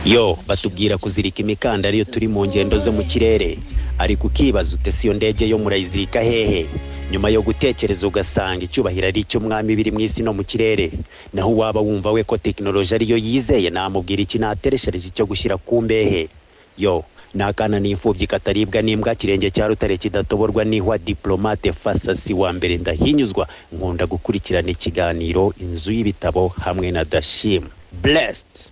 Yo batubwira kuzirika imikanda ariyo turi mu ngendo zo mu kirere, ariko ukibaza ute si yo ndege yo murayizirika hehe? Nyuma yo gutekereza ugasanga icyubahiro ari icy'umwami biri mu isi no mu kirere, naho waba wumva we ko tekinoloji ariyo yizeye, namubwira iki natereshereje cyo gushyira ku mbehe. Yo nakana n'imfubyi kataribwa n'imbwa, kirenge cya rutare kidatoborwa n'ihwa, diplomate Fasasi wa mbere ndahinyuzwa, nkunda gukurikirana ikiganiro Inzu y'Ibitabo hamwe na Dashim. Blessed.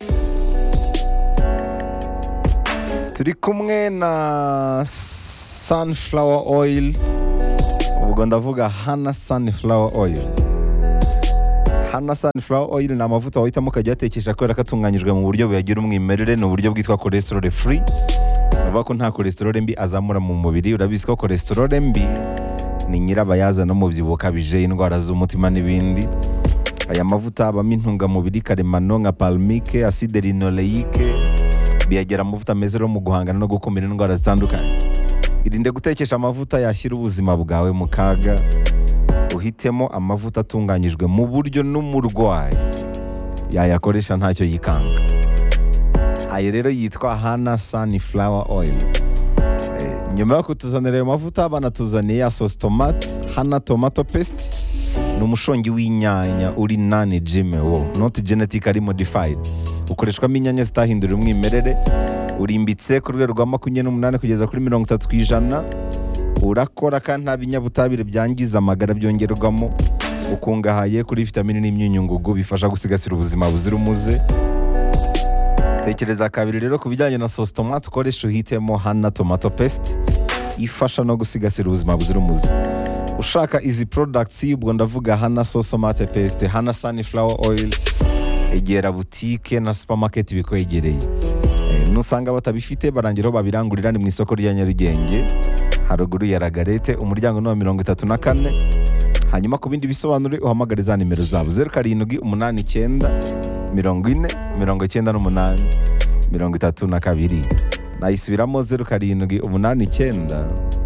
Turi kumwe na sunflower oil, ubwo ndavuga Hana sunflower oil. Hana sunflower oil ni amavuta wahitamo ukajya uyatekesha kubera ko atunganyijwe mu buryo buyagira umwimerere, ni uburyo bwitwa cholesterol free. Bavuga ko nta cholesterol mbi azamura mu mubiri. Urabizi ko cholesterol mbi ni nyirabayazana n'umubyibuho ukabije, indwara z'umutima n'ibindi. Aya mavuta abamo intungamubiri karemano nka palmique, acide linoleique, biyagera amavuta meza yo mu guhangana no gukumira indwara zitandukanye. Irinde gutekesha amavuta yashyira ubuzima bwawe mu kaga. Uhitemo amavuta atunganyijwe mu buryo n'umurwayi yayakoresha ntacyo yikanga. Aya rero yitwa Hana sunflower oil. Nyuma yo kutuzanira ayo mavuta banatuzaniye ya sauce tomate, Hana tomato paste. Ni umushongi w'inyanya uri nani GMO, not genetically modified. Ukoreshwamo inyanya zitahindura umwimerere, urimbitse ku rwego rwa 28 kugeza kuri 30%. Urakora kandi nta binyabutabire byangiza amagara byongerwamo. Ukungahaye kuri vitamini n'imyunyungugu bifasha gusigasira ubuzima buzira umuze. Tekereza kabiri rero ku bijyanye na sauce tomate ukoresha, uhitemo Hana tomato paste ifasha no gusigasira ubuzima buzira umuze. Ushaka izi products ubwo ndavuga Hana sauce tomate paste, Hana sunflower oil, egera boutique na supermarket bikwegereye. Nusanga batabifite barangiraho babirangurira ni mu isoko rya Nyarugenge haruguru ya Ragarete, umuryango ni wa 34. Hanyuma ku bindi bisobanuro uhamagare za nimero zabo 0789 40 98 32. Nayisubiramo 0789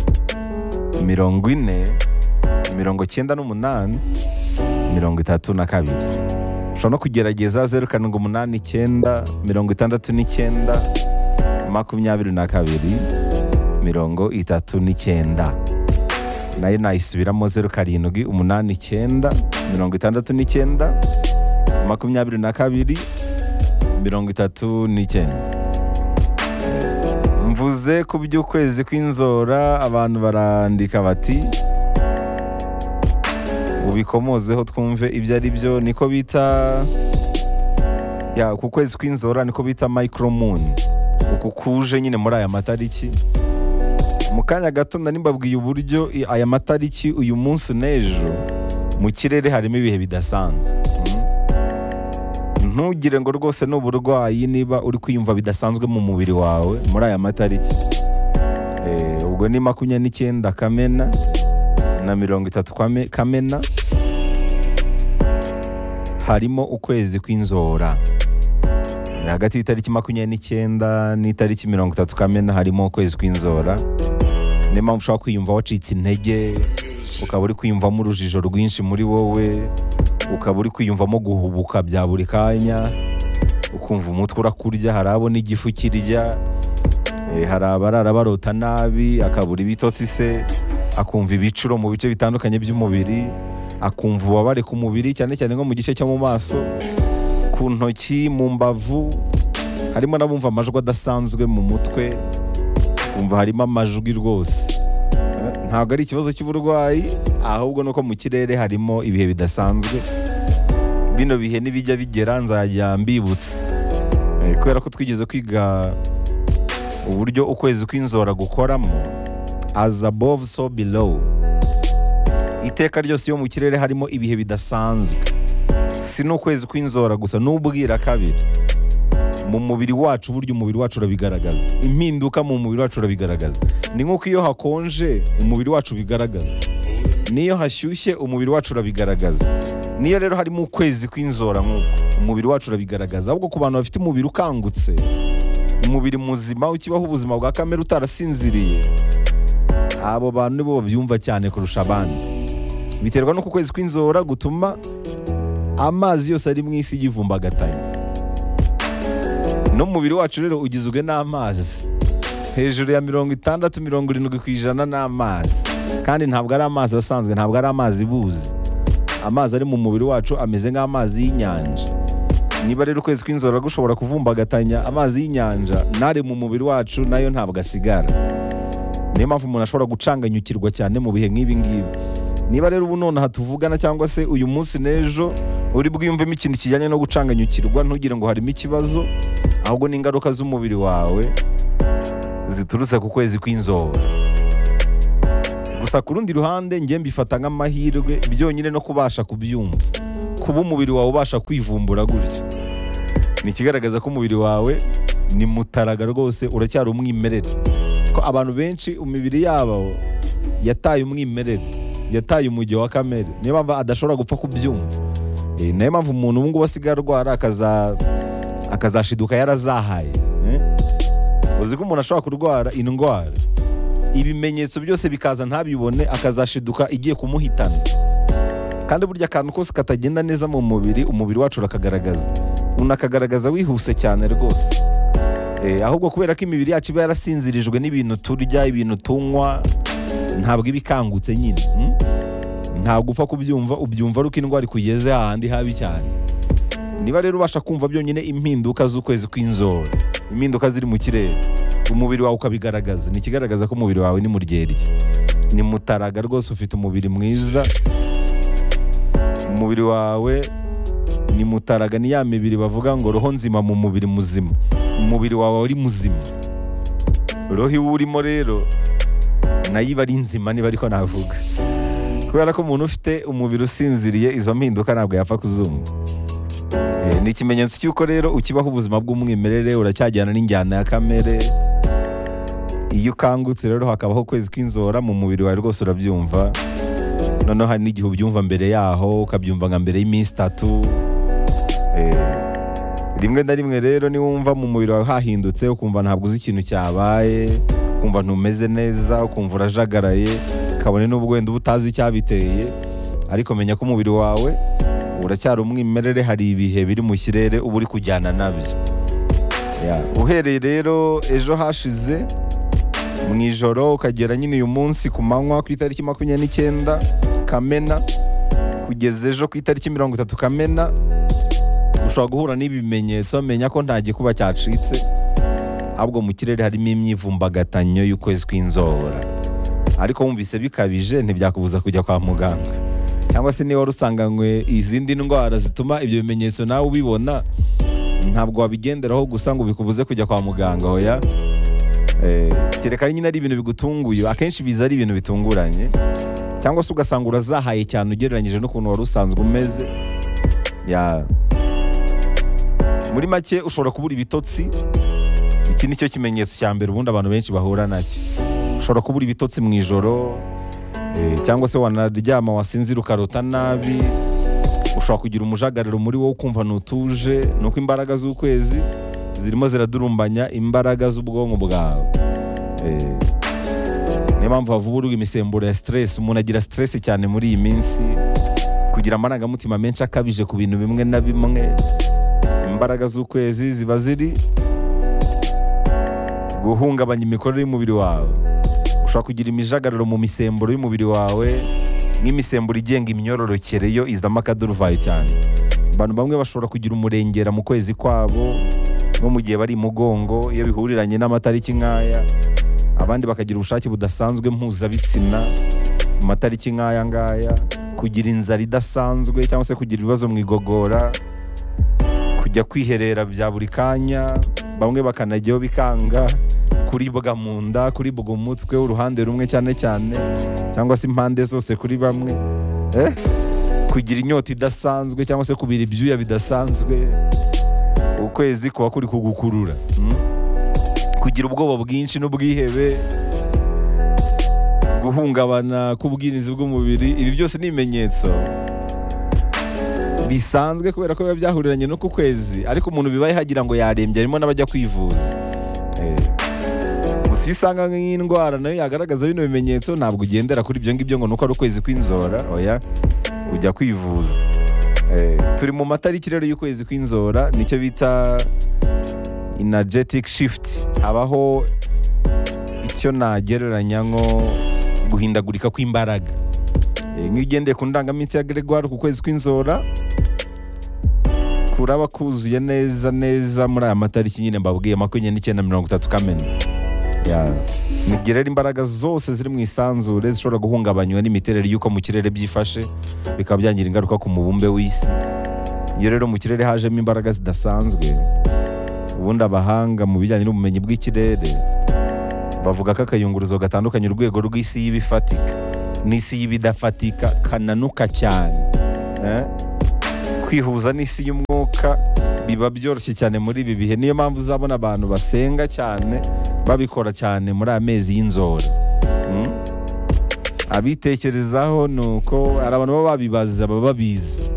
40 98 32. Ushobora no kugerageza 0789 69 22 39. Nayo nayisubiramo 0789 69 22 39. Mvuze ku by'ukwezi kw'inzora, abantu barandika bati ubikomozeho twumve ibyo ari byo. Niko bita ku kwezi kw'inzora niko bita micro moon, uku kuje nyine muri aya matariki. Mu kanya gato nari mbabwiye uburyo aya matariki uyu munsi n'ejo mu kirere harimo ibihe bidasanzwe. Ntugire ngo rwose n'uburwayi niba uri kwiyumva bidasanzwe mu mubiri wawe muri aya matariki. Ubwo ni 29 Kamena na 30 Kamena harimo ukwezi kw'inzora. Hagati y'itariki 29 n'itariki 30 Kamena harimo ukwezi kw'inzora. Niyo mpamvu ushobora kwiyumva wacitse intege, ukaba uri kwiyumvamo urujijo rwinshi muri wowe, ukaba uri kwiyumvamo guhubuka bya buri kanya, ukumva umutwe urakurya, hari abo n'igifu kirya, hari abarara barota nabi, akabura ibitotsi se, akumva ibicuro mu bice bitandukanye by'umubiri, akumva ububabare ku mubiri cyane cyane nko mu gice cyo mu maso, ku ntoki, mu mbavu. Harimo n'abumva amajwi adasanzwe mu mutwe, kumva harimo amajwi rwose. Ntabwo ari ikibazo cy'uburwayi, ahubwo nuko mu kirere harimo ibihe bidasanzwe. Bino bihe nibijya bigera nzajya mbibutsa, kubera ko twigeze kwiga uburyo ukwezi kw'inzora gukoramo. As above so below. Iteka ryose iyo mu kirere harimo ibihe bidasanzwe, si n'ukwezi kw'inzora gusa, n'ubwira kabiri mu mubiri wacu. Burya umubiri wacu urabigaragaza, impinduka mu mubiri wacu urabigaragaza. Ni nk'uko iyo hakonje umubiri wacu bigaragaza, niyo hashyushye umubiri wacu urabigaragaza. Niyo rero harimo ukwezi kw'inzora nk'uko umubiri wacu urabigaragaza. Ahubwo ku bantu bafite umubiri ukangutse, umubiri muzima ukibaho ubuzima bwa kamere utarasinziriye, abo bantu nibo babyumva cyane kurusha abandi. Biterwa no ku kwezi kw'inzora gutuma amazi yose ari mu isi yivumbagatanya. n'umubiri wacu rero ugizwe n'amazi hejuru ya 60-70% n'amazi, kandi ntabwo ari amazi asanzwe, ntabwo ari amazi buzi. Amazi ari mu mubiri wacu ameze nk'amazi y'inyanja. Niba rero ukwezi kw'inzora gushobora kuvumbagatanya amazi y'inyanja, nari mu mubiri wacu nayo ntabwo asigara. Niyo mpamvu umuntu ashobora gucanganyukirwa cyane mu bihe nk'ibi ngibi. Niba rero ubu none hatuvugana cyangwa se uyu munsi n'ejo uri bwiyumvemo ikintu kijyanye no gucanganyukirwa, ntugire ngo harimo ikibazo, ahubwo ni ingaruka z'umubiri wawe ziturutse ku kwezi kw'inzora. Gusa ku rundi ruhande njye mbifata nk'amahirwe byonyine no kubasha kubyumva, kuba umubiri wawe ubasha kwivumbura gutya, ni ikigaragaza ko umubiri wawe ni mutaraga rwose, uracyari umwimerere. Ko abantu benshi imibiri yabo yataye umwimerere, yataye umujyo wa kamere, niyo mpamvu adashobora gupfa kubyumva. Niyo mpamvu umuntu ubu ngubu asigaye arwara akazashiduka yarazahaye. Uzi ko umuntu ashobora kurwara indwara, ibimenyetso byose bikaza ntabibone, akazashiduka igiye kumuhitana. Kandi burya akantu kose katagenda neza mu mubiri, umubiri wacu urakagaragaza, unakagaragaza wihuse cyane rwose. Ahubwo kubera ko imibiri yacu iba yarasinzirijwe n'ibintu turya, ibintu tunywa, ntabwo iba ikangutse nyine. Ntabwo upfa kubyumva, ubyumva ari uko indwara ikugeze ahandi habi cyane. Niba rero ubasha kumva byonyine impinduka z'ukwezi kw'inzora, impinduka ziri mu kirere, umubiri wawe ukabigaragaza, ni ikigaragaza ko umubiri wawe ni muryerye, ni mutaraga rwose, ufite umubiri mwiza. Umubiri wawe ni mutaraga, ni ya mibiri bavuga ngo roho nzima mu mubiri muzima. Umubiri wawe uri muzima, roho iwe urimo rero nayo iba ari nzima, niba ariko navuga. Kubera ko umuntu ufite umubiri usinziriye, izo mpinduka ntabwo yapfa kuzumva. Ni ikimenyetso cy'uko rero ukibaho ubuzima bw'umwimerere, uracyajyana n'injyana ya kamere. Iyo ukangutse rero hakabaho ukwezi kw'inzora, mu mubiri wawe rwose urabyumva. Noneho hari n'igihe ubyumva mbere yaho, ukabyumva nka mbere y'iminsi 3. Rimwe na rimwe rero niwumva mu mubiri wawe hahindutse, ukumva ntabwo uzi ikintu cyabaye, ukumva ntumeze neza, ukumva urajagaraye, kabone n'ubwo wenda uba utazi icyabiteye, ariko menya ko umubiri wawe uracyari umwimerere. Hari ibihe biri mu kirere uba uri kujyana nabyo. Uhereye rero ejo hashize mu ijoro ukagera nyine uyu munsi ku manywa ku itariki 29 Kamena kugeza ejo ku itariki 30 Kamena, ushobora guhura n'ibimenyetso, menya ko nta gikuba cyacitse, ahubwo mu kirere harimo imyivumbagatanyo y'ukwezi kw'inzora. Ariko wumvise bikabije ntibyakubuza kujya kwa muganga, cyangwa se niba warusanganywe izindi ndwara zituma ibyo bimenyetso nawe ubibona, ntabwo wabigenderaho gusa ngo bikubuze kujya kwa muganga. Oya, kereka nyine ari ibintu bigutunguye, akenshi biza ari ibintu bitunguranye, cyangwa se ugasanga urazahaye cyane ugereranyije n'ukuntu wari usanzwe umeze. Muri make ushobora kubura ibitotsi. Iki nicyo kimenyetso cya mbere ubundi abantu benshi bahura nacyo. Ushobora kubura ibitotsi mu ijoro, cyangwa se wanaryama wasinzira ukarota nabi. Ushobora kugira umujagariro muri wowe ukumva ntutuje, nuko imbaraga z'ukwezi zirimo ziradurumbanya imbaraga z'ubwonko bwawe. Niyo mpamvu havubura imisemburo ya stress. Umuntu agira stress cyane muri iyi minsi, kugira amarangamutima menshi akabije ku bintu bimwe na bimwe. Imbaraga z'ukwezi ziba ziri guhungabanya imikorere y'umubiri wawe. Ushobora kugira imijagariro mu misemburo y'umubiri wawe, nk'imisemburo igenga imyororokere yo izamo akaduruvayo cyane. Abantu bamwe bashobora kugira umurengera mu kwezi kwabo, nko mu gihe bari imugongo iyo bihuriranye n'amatariki nk'aya. Abandi bakagira ubushake budasanzwe mpuzabitsina mu matariki nk'aya ngaya, kugira inzara idasanzwe cyangwa se kugira ibibazo mu igogora, kujya kwiherera bya buri kanya, bamwe bakanajyaho bikanga, kuribwa mu nda, kuribwa umutwe uruhande rumwe cyane cyane, cyangwa se impande zose kuri bamwe, kugira inyota idasanzwe cyangwa se kubira ibyuya bidasanzwe. Ukwezi kuba kuri kugukurura, kugira ubwoba bwinshi n'ubwihebe, guhungabana k'ubwirinzi bw'umubiri. Ibi byose ni ibimenyetso bisanzwe kubera ko biba byahuriranye no ku kwezi, ariko umuntu bibaye hagira ngo yarembye, harimo n'abajya kwivuza. Gusa iyo usanga nk'indwara nayo yagaragaza bino bimenyetso, ntabwo ugendera kuri ibyo ngibyo ngo nuko ari ukwezi kw'inzora. Oya, ujya kwivuza. Turi mu matariki rero y'ukwezi kw'inzora, nicyo bita energetic shift, habaho icyo nagereranya nko guhindagurika kw'imbaraga. Nk'iyo ugendeye ku ndangaminsi ya Gregoire ku kwezi kw'inzora kuraba kuzuye neza neza muri aya matariki nyine mbabwiye 29-30 Kamena. Nibwira rero imbaraga zose ziri mu isanzure zishobora guhungabanywa n'imiterere y'uko mu kirere byifashe bikaba byangira ingaruka ku mubumbe w'isi. Iyo rero mu kirere hajemo imbaraga zidasanzwe, ubundi abahanga mu bijyanye n'ubumenyi bw'ikirere bavuga ko akayunguruzo gatandukanye urwego rw'isi y'ibifatika n'isi y'ibidafatika kananuka cyane. Kwihuza n'isi y'umwuka biba byoroshye cyane muri ibi bihe. Niyo mpamvu uzabona abantu basenga cyane babikora cyane muri amezi y'inzora. Abitekerezaho nuko ari abantu baba babibaza baba babizi.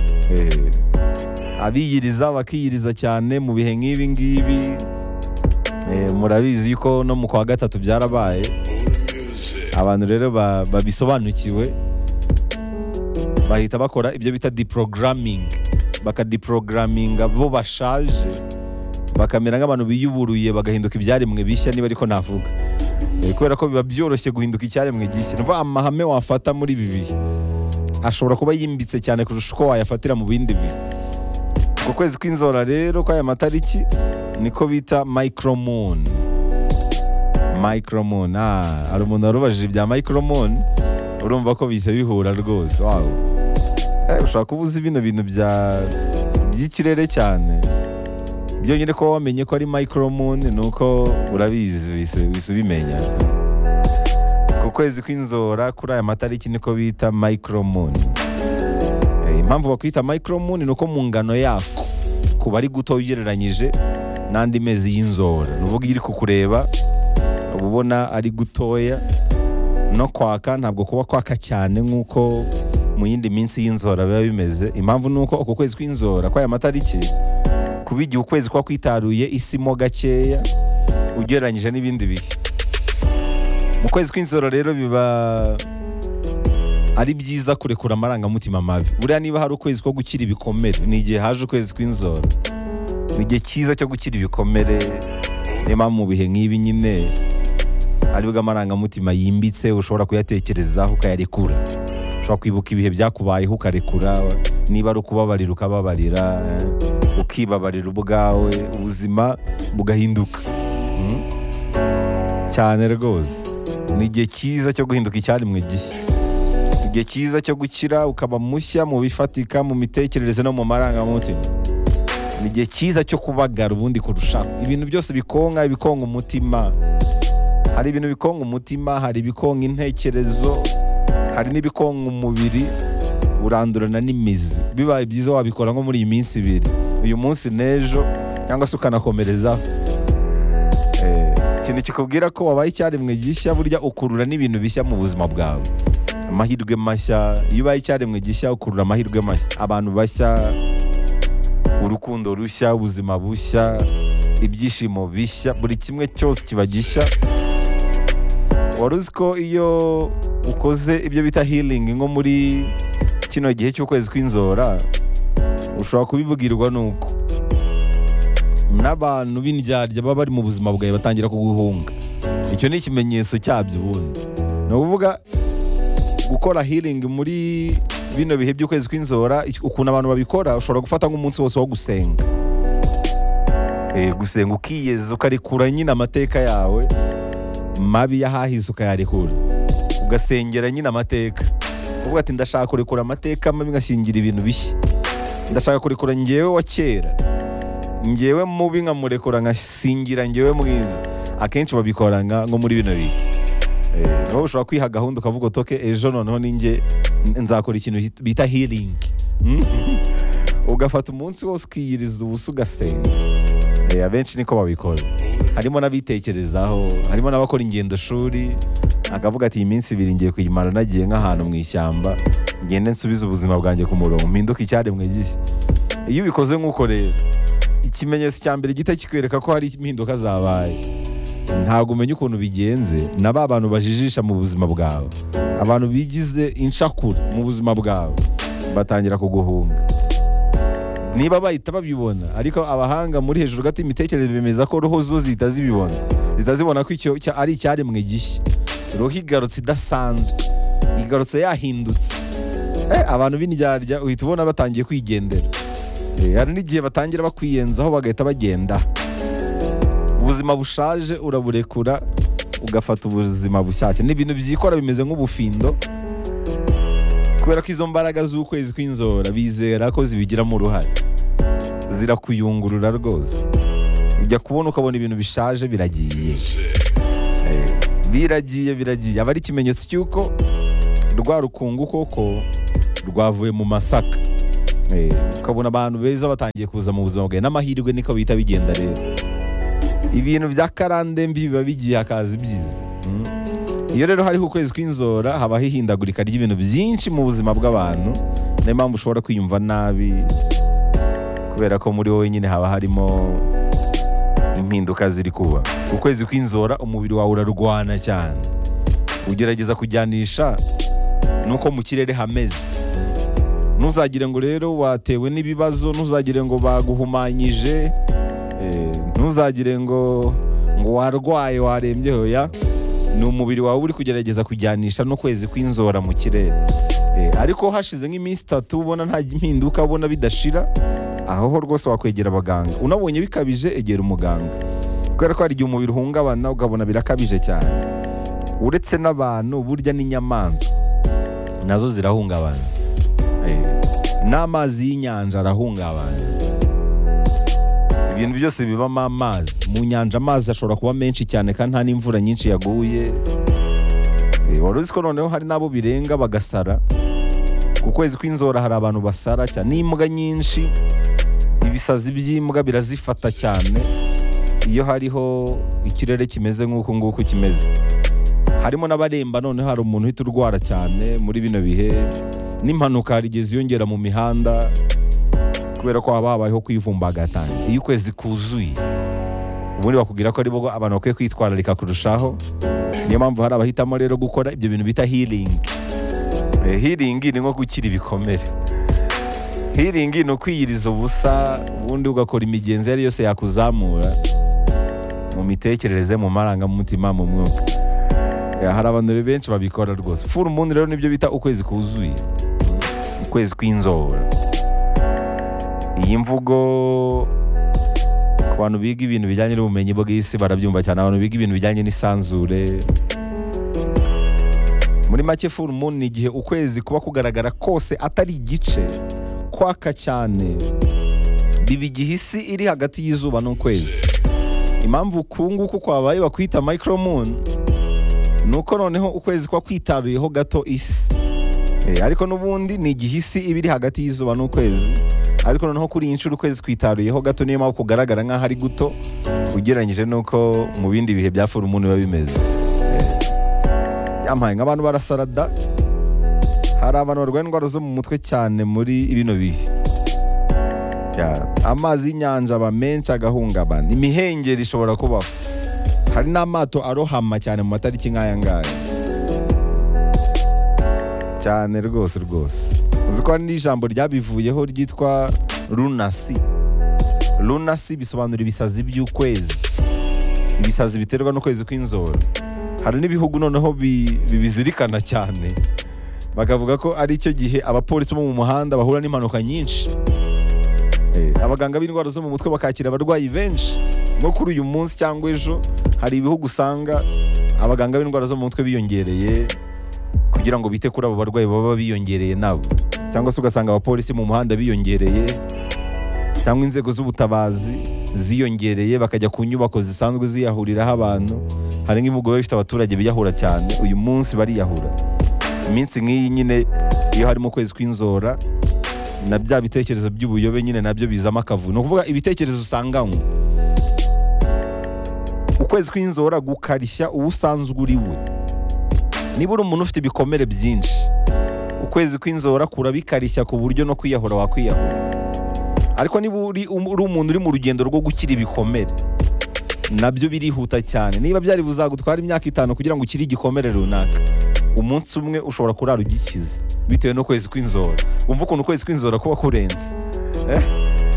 Abiyiriza bakiyiriza cyane mu bihe nk'ibi ngibi. Murabizi yuko no mu kwa gatatu byarabaye. Abantu rero babisobanukiwe bahita bakora ibyo bita deprogramming, bakadeprogramminga bo bashaje bakamera nk'abantu biyuburuye bagahinduka ibyaremwe bishya, niba ariko navuga. Kubera ko biba byoroshye guhinduka icyaremwe gishya. Numva amahame wafata muri ibi bihe ashobora kuba yimbitse cyane kurusha uko wayafatira mu bindi bihe. Ku kwezi kw'inzora rero kwa aya matariki niko bita micromoon. Micromoon, hari umuntu warubajije ibya micromoon, urumva ko bise bihura rwose. Wow. Ushobora kuba uzi bino bintu by'ikirere cyane. Byonyine ko wamenye ko ari micromoon nuko urabizi wise ubimenya. Ku kwezi kw'inzora kuri aya matariki niko bita micromoon. Impamvu bakwita micromoon nuko mu ngano yako kuba ari guto ugereranyije n'andi mezi y'inzora. Nuvuga iri kukureba ubona ari gutoya, no kwaka ntabwo kuba kwaka cyane nk'uko mu yindi minsi y'inzora biba bimeze. Impamvu nuko uko kwezi kw'inzora kwa aya matariki kuba igihe ukwezi kwa kwitaruye isi mo gakeya ugereranyije n'ibindi bihe. Mu kwezi kw'inzora rero biba ari byiza kurekura amarangamutima mabi. Buriya niba hari ukwezi ko gukira ibikomere, ni igihe haje ukwezi kw'inzora. Ni igihe cyiza cyo gukira ibikomere. Niyo mpamvu mu bihe nk'ibi nyine aribwo amarangamutima yimbitse ushobora kuyatekerezaho ukayarekura. Ushobora kwibuka ibihe byakubayeho ukarekura. Niba ari ukubabarira ukababarira, ukibabarira ubwawe, ubuzima bugahinduka cyane rwose. Ni igihe cyiza cyo guhinduka icyaremwe gishya. Igihe cyiza cyo gukira ukaba mushya mu bifatika, mu mitekerereze no mu marangamutima. Ni igihe cyiza cyo kubagara ubundi kurushaho. Ibintu byose bikonga umutima. Hari ibintu bikonga umutima, hari ibikonga intekerezo, hari n'ibikonga umubiri, urandurana n'imizi. Bibaye byiza wabikora nko muri iyi minsi ibiri, uyu munsi n'ejo, cyangwa se ukanakomerezaho. Ikintu kikubwira ko wabaye icyaremwe gishya, burya ukurura n'ibintu bishya mu buzima bwawe. Amahirwe mashya. Iyo ubaye icyaremwe gishya ukurura amahirwe mashya, abantu bashya, urukundo rushya, ubuzima bushya, ibyishimo bishya, buri kimwe cyose kiba gishya. Wari uzi ko iyo ukoze ibyo bita healing nko muri kino gihe cy'ukwezi kw'inzora, ushobora kubibwirwa nuko n'abantu b'indyarya baba bari mu buzima bwawe batangira kuguhunga. Icyo ni ikimenyetso cyabyo. Ubundi ni ukuvuga gukora healing muri bino bihe by'ukwezi kw'inzora, ukuntu abantu babikora, ushobora gufata nk'umunsi wose wo gusenga. Gusenga ukiyeza, ukarekura nyine amateka yawe mabi yahahize ukayarekura, ugasengera nyine amateka. Uvuga ati ndashaka kurekura amateka mabi ngashingira ibintu bishya. Ndashaka kurekura ngewe wa kera, ngewe mubi nkamurekura ngasingira ngewe mwiza. Akenshi babikora nko muri bino bihe. Wowe ushobora kwiha gahunda ukavuga utoke ejo noneho ninjye nzakora ikintu bita healing. Ugafata umunsi wose ukiyiriza ubusa ugasenga. Abenshi niko babikora. Harimo n'abitekerezaho, harimo n'abakora ingendo shuri, akavuga ati iyi minsi ibiri ngiye kuyimara nagiye nk'ahantu mu ishyamba, ngende nsubize ubuzima bwanjye ku murongo, mpinduka icyaremwe gishya. Iyo ubikoze nk'uko rero, ikimenyetso cya mbere gihita kikwereka ko hari impinduka zabaye. Ntabwo umenya ukuntu bigenze, na ba bantu bajijisha mu buzima bwawe, abantu bigize inshakura mu buzima bwawe, batangira kuguhunga. niba bahita babibona, ariko abahanga muri hejuru gato imitekerereze bemeza ko roho zo zitazibona ko icyo ari icyaremwe gishya. Roho igarutse idasanzwe, igarutse yahindutse. Abantu b'indyarya uhita ubona batangiye kwigendera. Hari n'igihe batangira bakwiyenzaho bagahita bagenda. Ubuzima bushaje uraburekura ugafata ubuzima bushyashya. Ni ibintu byikora bimeze nk'ubufindo, kubera ko izo mbaraga z'ukwezi kw'inzora bizera ko zibigiramo uruhare, zirakuyungurura rwose. Ujya kubona ukabona ibintu bishaje biragiye, biragiye. Aba ari ikimenyetso cy'uko rwa rukungu koko rwavuye mu masaka. Ukabona abantu beza batangiye kuza mu buzima bwawe, n'amahirwe niko bihita bigenda. Rero ibintu bya karande mbi biba bigiye hakaza ibyiza. Iyo rero hariho ukwezi kw'inzora habaho ihindagurika ry'ibintu byinshi mu buzima bw'abantu. Niyo mpamvu ushobora kwiyumva nabi, kubera ko muri wowe nyine haba harimo impinduka ziri kuba. Ukwezi kw'inzora umubiri wawe urarwana cyane, ugerageza kujyanisha nuko mu kirere hameze. Ntuzagire ngo rero watewe n'ibibazo, ntuzagire ngo baguhumanyije, ntuzagire ngo warwaye warembye. Hoya, ni umubiri wawe uri kugerageza kujyanisha n'ukwezi kw'inzora mu kirere. Ariko hashize nk'iminsi 3 ubona nta impinduka, ubona bidashira, aho rwose wakwegera abaganga. Unabonye bikabije, egera umuganga, kubera ko hari igihe umubiri uhungabana ukabona birakabije cyane. Uretse n'abantu, burya n'inyamaswa nazo zirahungabana. N'amazi y'inyanja arahungabana. Ibintu byose bibamo amazi. Mu nyanja amazi ashobora kuba menshi cyane kandi nta n'imvura nyinshi yaguye. Wari uzi ko noneho hari n'abo birenga bagasara? Ku kwezi kw'inzora hari abantu basara cyane. N'imbwa nyinshi, ibisazi by'imbwa birazifata cyane iyo hariho ikirere kimeze nk'uko nguko kimeze. Harimo n'abaremba. Noneho hari umuntu uhita urwara cyane muri bino bihe. N'impanuka hari igihe ziyongera mu mihanda, kubera ko haba habayeho kwivumbagatanya. Iyo ukwezi kuzuye, ubundi bakubwira ko ari bo abantu bakwiye kwitwararika kurushaho. Niyo mpamvu hari abahitamo rero gukora ibyo bintu bita healing. Healing ni nko gukira ibikomere. Healing ni ukwiyiriza ubusa, ubundi ugakora imigenzo yari yose yakuzamura mu mitekerereze, mu marangamutima, mu mwuka. Hari abantu benshi babikora rwose. Full moon rero nibyo bita ukwezi kuzuye, ukwezi kw'inzora. Iyi mvugo ku bantu biga ibintu bijyanye n'ubumenyi bw'isi barabyumva cyane. Abantu biga ibintu bijyanye n'isanzure. Muri make, full moon ni igihe ukwezi kuba kugaragara kose atari igice, kwaka cyane. Biba igihe isi iri hagati y'izuba n'ukwezi. Impamvu kunguku kwabaye bakwita micro moon nuko noneho ukwezi kwa kwitaruyeho gato isi. Ariko n'ubundi ni igihe isi iba iri hagati y'izuba n'ukwezi, ariko noneho kuri iyi nshuro ukwezi kwitaruyeho gato. Niyo mpamvu kugaragara nk'aho ari guto ugereranyije n'uko mu bindi bihe bya full moon biba bimeze. Yampaye nk'abantu barasarada. Hari abantu barwaye indwara zo mu mutwe cyane muri bino bihe. Amazi y'inyanja aba menshi agahungabana. Imihengeri ishobora kubaho. Hari n'amato arohama cyane mu matariki nk'aya ngaya cyane rwose. Uzi ko hari n'ijambo ryabivuyeho ryitwa lunasi. Lunasi bisobanura ibisazi by'ukwezi, ibisazi biterwa n'ukwezi kw'inzora. Hari n'ibihugu noneho bibizirikana cyane, bakavuga ko ari icyo gihe abapolisi bo mu muhanda bahura n'impanuka nyinshi. Abaganga b'indwara zo mu mutwe bakakira abarwayi benshi. Nko kuri uyu munsi cyangwa ejo, hari ibihugu usanga abaganga b'indwara zo mu mutwe biyongereye kugira ngo bite kuri abo barwayi baba biyongereye nabo. Cyangwa se ugasanga abapolisi mu muhanda biyongereye, cyangwa inzego z'ubutabazi ziyongereye, bakajya ku nyubako zisanzwe ziyahuriraho abantu. Hari nk'ibihugu biba bifite abaturage biyahura cyane, uyu munsi bariyahura. Iminsi nk'iyi nyine iyo harimo ukwezi kw'inzora, na bya bitekerezo by'ubuyobe nyine nabyo bizamo akavuyo. Ni ukuvuga ibitekerezo usanganywe. Ukwezi kw'inzora gukarishya uwo usanzwe uri we. Niba uri umuntu ufite ibikomere byinshi, ukwezi kw'inzora kurabikarishya ku buryo no kwiyahura wakwiyahura. Ariko niba uri umuntu uri mu rugendo rwo gukira ibikomere, nabyo birihuta cyane. Niba byari buzagutwara imyaka 5 kugira ngo ukire igikomere runaka, umunsi umwe ushobora kurara ugikize bitewe n'ukwezi kw'inzora. Umva ukuntu ukwezi kw'inzora kuba kurenze.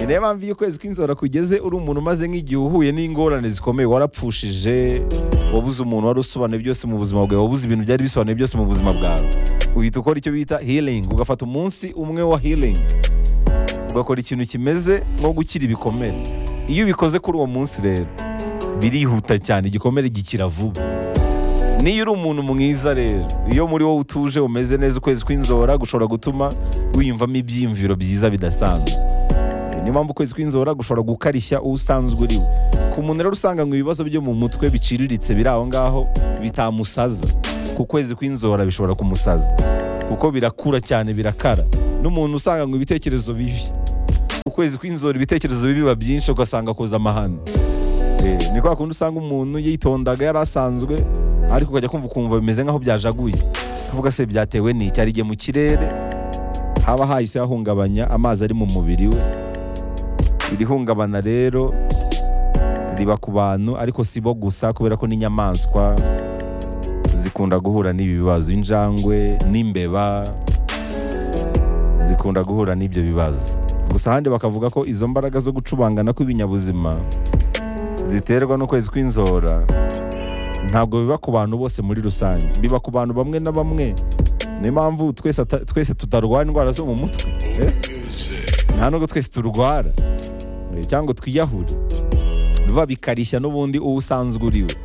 niyo mpamvu iyo ukwezi kw'inzora kugeze uri umuntu umaze nk'igihe uhuye n'ingorane zikomeye, warapfushije, wabuze umuntu wari usobanuye byose mu buzima bwawe, wabuze ibintu byari bisobanuye byose mu buzima bwawe, uhita ukora icyo bita healing, ugafata umunsi umwe wa healing, ugakora ikintu kimeze nko gukira ibikomere. Iyo ubikoze kuri uwo munsi rero birihuta cyane, igikomere gikira vuba. Niyo uri umuntu mwiza rero, iyo muri wowe utuje umeze neza, ukwezi kw'inzora gushobora gutuma wiyumvamo ibyiyumviro byiza bidasanzwe. Niyo mpamvu ukwezi kw'inzora gushobora gukarishya usanzwe uriwe. Ku muntu rero usanga ngo ibibazo byo mu mutwe biciriritse biri aho ngaho bitamusaza, ku kwezi kw'inzora bishobora kumusaza kuko birakura cyane, birakara. N'umuntu usanga ngo ibitekerezo bibi, ukwezi kw'inzora ibitekerezo bibi biba byinshi, ugasanga akoze amahane. Ni kwa kundi usanga umuntu yitondaga yari asanzwe, ariko ukajya kumva bimeze nk'aho byajaguye, uvuga se byatewe n'iki? Ari igihe mu kirere haba hahise hahungabanya amazi ari mu mubiri we. Iri hungabana rero riba ku bantu, ariko si bo gusa, kubera ko n'inyamaswa zikunda guhura n'ibi bibazo. Injangwe n'imbeba zikunda guhura n'ibyo bibazo. Gusa ahandi bakavuga ko izo mbaraga zo gucubangana kw'ibinyabuzima ziterwa n'ukwezi kw'inzora ntabwo biba ku bantu bose muri rusange, biba ku bantu bamwe na bamwe. Niyo mpamvu twese tutarwara indwara zo mu mutwe, nta nubwo twese turwara cyangwa twiyahure, biba bikarishya n'ubundi uwo usanzwe uriwe.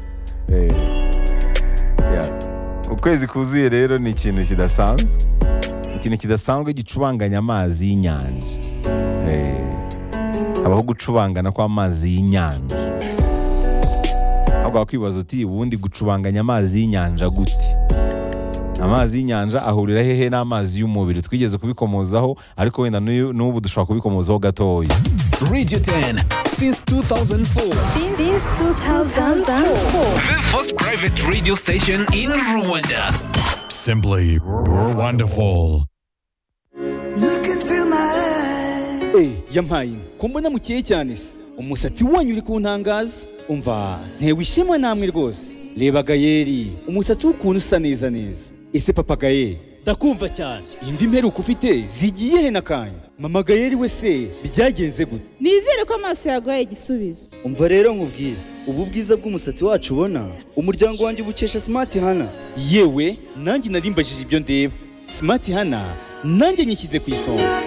Ukwezi kuzuye rero ni ikintu kidasanzwe, ikintu kidasanzwe gicubanganya amazi y'inyanja. Habaho gucubangana kw'amazi y'inyanja. Ahubwo wakwibaza uti ubundi gucubanganya amazi y'inyanja gute? Amazi y'inyanja ahurira hehe n'amazi y'umubiri? Twigeze kubikomozaho, ariko wenda n'ubu dushobora kubikomozaho gatoya. Radio 10 since 2004. Since 2004. The first private radio station in Rwanda. Simply, you're wonderful. Look into my eyes. Yampaye ko mbona mukeye cyane se, umusatsi wanyu uri kuntangaza, umva ntewe ishema namwe rwose. Reba Gayeri, umusatsi w'ukuntu usa neza neza. Ese papa Gayeri, ndakumva cyane, imvi mperuka ufite zigiye he nakanya? Mama Gayeri we se byagenze gute? Nizere ko amaso yaguhaye igisubizo. Umva rero nkubwire, ubu bwiza bw'umusatsi wacu ubona, umuryango wanjye ubukesha Smart Hana. Yewe nanjye narimbajije ibyo ndeba. Smart Hana nanjye nyishyize ku isonga.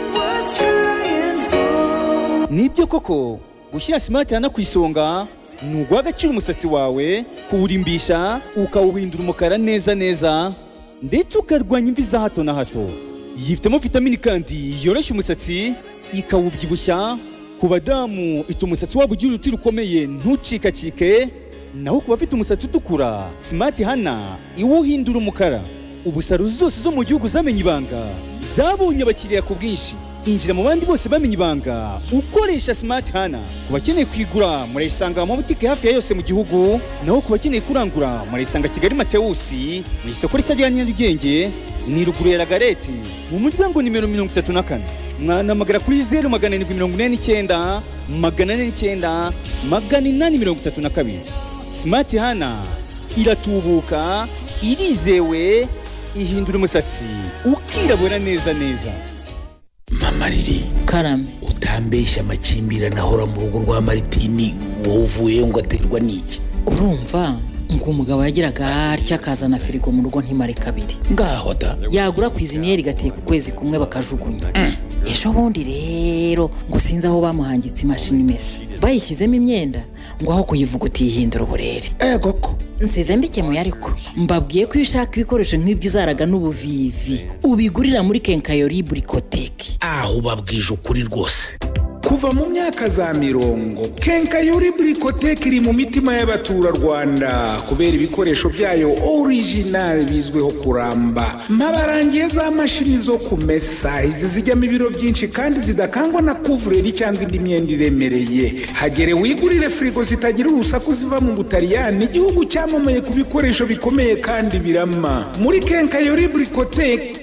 Nibyo koko, gushyira Smart Hana ku isonga ni uguha agaciro umusatsi wawe, kuwurimbisha ukawuhindura umukara neza neza, ndetse ukarwanya imvi za hato na hato. Yifitemo vitamini kandi yoroshya umusatsi, ikawubyibushya. Ku badamu ituma umusatsi wabo ugira uruti rukomeye ntucikacike, naho ku bafite umusatsi utukura Smart Hana iwuhindura umukara. Ubu salo zose zo mu gihugu zamenye ibanga, zabonye abakiriya ku bwinshi. Injira mu bandi bose bamenye ibanga ukoresha Smart Hana. Ku bakeneye kwigura murayisanga mu butike hafi ya yose mu gihugu, naho ku bakeneye kurangura murayisanga Kigali Matewusi mu isoko rishya rya Nyarugenge, ni ruguru ya Lagareti mu muryango nimero 34. Mwanamagara kuri 0749 409 832. Smart Hana iratubuka, irizewe, ihindura umusatsi ukirabura neza neza. Mama Riri, Karame, utambeshya amakimbirane ahora mu rugo rwa Maritini, wowe uvuye ngo aterwa n'iki? urumva ngo umugabo yagiraga atya akazana firigo mu rugo ntimare kabiri. Ngaho da. Yagura ku iziniyeri gateye ku kwezi kumwe bakajugunya. Ejo bundi rero ngo sinzi aho bamuhangitse imashini imesa, bayishyizemo imyenda ngo aho kuyivuga utihindura uburere. Koko nsize mbikemuye, ariko mbabwiye ko ushaka ibikoresho nk'ibyo uzaraga n'ubuvivi ubigurira muri Kenkayori Bricotech. aho ubabwije ukuri rwose. Kuva mu myaka za 70 Kenkayori Bricotech iri mu mitima y'abaturarwanda kubera ibikoresho byayo original bizweho kuramba. Mabarangiye za mashini zo kumesa, izi zijyamo ibiro byinshi kandi zidakangwa na kuvureri cyangwa indi myenda iremereye. Hagere wigurire frigo zitagira urusaku ziva mu Butaliyani, igihugu cyamamaye ku bikoresho bikomeye kandi birama. Muri Kenkayori Bricotech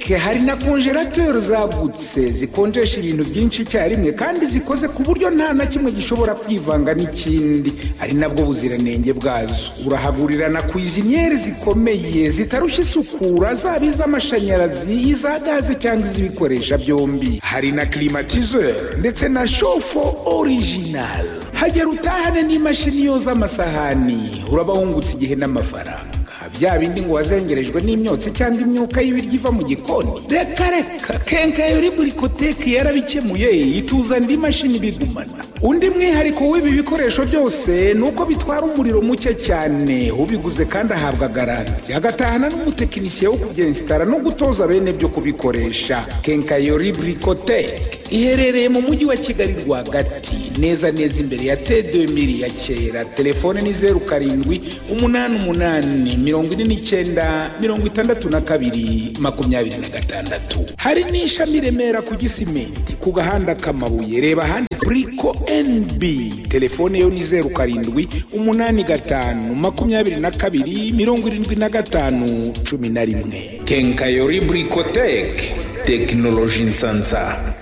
hari na konjerateri zagutse zikonjesha ibintu byinshi icyarimwe kandi zikoze ku buryo nta na kimwe gishobora kwivanga n'ikindi, ari nabwo buziranenge bwazo. Urahagurira na kwiziniyeri zikomeye zitarushya isukura, zaba iz'amashanyarazi, iza gaze cyangwa iz'ibikoresha byombi. Hari na climatiseur ndetse na shofo original. Hagera utahane n'imashini yoza amasahani, uraba wungutse igihe n'amafaranga. Bya bindi ngo wazengerejwe n'imyotsi cyangwa imyuka y'ibiryo iva mu gikoni, reka Kenkayori Burikoteki yarabikemuye, ituza indi mashini bigumana. Undi mwihariko w'ibi bikoresho byose ni uko bitwara umuriro muke cyane, ubiguze kandi ahabwa garanti, agatahana n'umutekinisiye wo kubyensitara no gutoza bene byo kubikoresha. Kenkayori Burikoteki iherereye mu mujyi wa Kigali rwagati, neza neza imbere ya T2000 ya kera. Telefone ni 0788 Hari n'ishami Remera ku Gisimenti ku gahanda k'amabuye, reba handi Brico NB. Telefone yo ni 0785227511. Kenkayori Burikoteki, teknoloji nsansa.